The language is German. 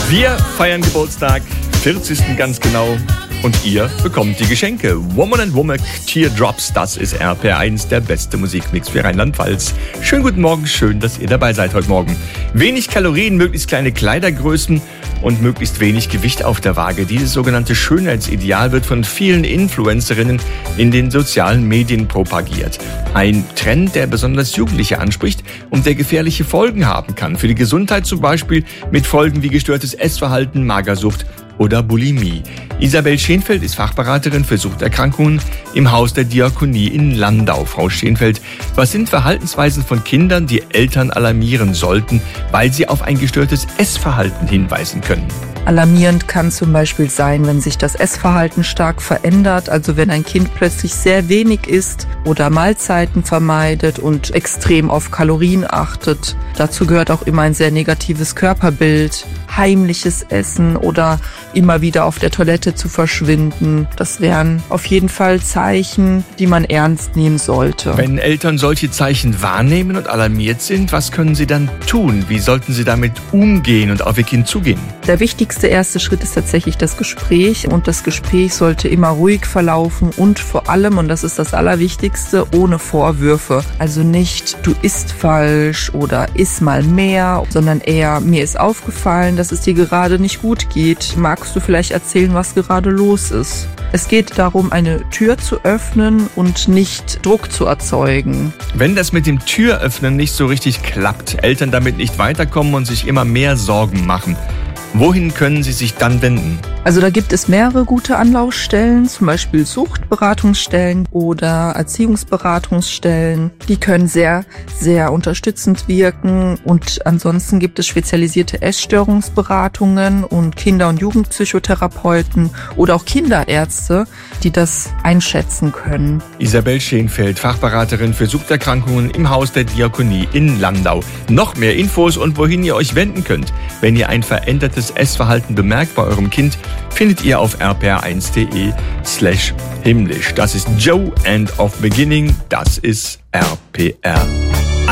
Wir feiern Geburtstag, 40. ganz genau. Und ihr bekommt die Geschenke. Woman and Woman, Teardrops, das ist RPR1, der beste Musikmix für Rheinland-Pfalz. Schönen guten Morgen, schön, dass ihr dabei seid heute Morgen. Wenig Kalorien, möglichst kleine Kleidergrößen und möglichst wenig Gewicht auf der Waage. Dieses sogenannte Schönheitsideal wird von vielen Influencerinnen in den sozialen Medien propagiert. Ein Trend, der besonders Jugendliche anspricht und der gefährliche Folgen haben kann. Für die Gesundheit zum Beispiel mit Folgen wie gestörtes Essverhalten, Magersucht oder Bulimie. Isabel Schenfeld ist Fachberaterin für Suchterkrankungen im Haus der Diakonie in Landau. Frau Schenfeld, was sind Verhaltensweisen von Kindern, die Eltern alarmieren sollten, weil sie auf ein gestörtes Essverhalten hinweisen können? Alarmierend kann zum Beispiel sein, wenn sich das Essverhalten stark verändert, also wenn ein Kind plötzlich sehr wenig isst oder Mahlzeiten vermeidet und extrem auf Kalorien achtet. Dazu gehört auch immer ein sehr negatives Körperbild, heimliches Essen oder immer wieder auf der Toilette zu verschwinden. Das wären auf jeden Fall Zeichen, die man ernst nehmen sollte. Wenn Eltern solche Zeichen wahrnehmen und alarmiert sind, was können sie dann tun? Wie sollten sie damit umgehen und auf ihr Kind zugehen? Der wichtigste erste Schritt ist tatsächlich das Gespräch und das Gespräch sollte immer ruhig verlaufen und vor allem, und das ist das Allerwichtigste, ohne Vorwürfe. Also nicht, du isst falsch oder iss mal mehr, sondern eher, mir ist aufgefallen, dass es dir gerade nicht gut geht. Magst du vielleicht erzählen, was gerade los ist? Es geht darum, eine Tür zu öffnen und nicht Druck zu erzeugen. Wenn das mit dem Türöffnen nicht so richtig klappt, Eltern damit nicht weiterkommen und sich immer mehr Sorgen machen, wohin können sie sich dann wenden? Also da gibt es mehrere gute Anlaufstellen, zum Beispiel Suchtberatungsstellen oder Erziehungsberatungsstellen. Die können sehr, sehr unterstützend wirken und ansonsten gibt es spezialisierte Essstörungsberatungen und Kinder- und Jugendpsychotherapeuten oder auch Kinderärzte, die das einschätzen können. Isabel Schenfeld, Fachberaterin für Suchterkrankungen im Haus der Diakonie in Landau. Noch mehr Infos und wohin ihr euch wenden könnt, wenn ihr ein verändertes Essverhalten bemerkt bei eurem Kind, findet ihr auf rpr1.de/himmlisch. Das ist Joe, End of Beginning. Das ist RPR.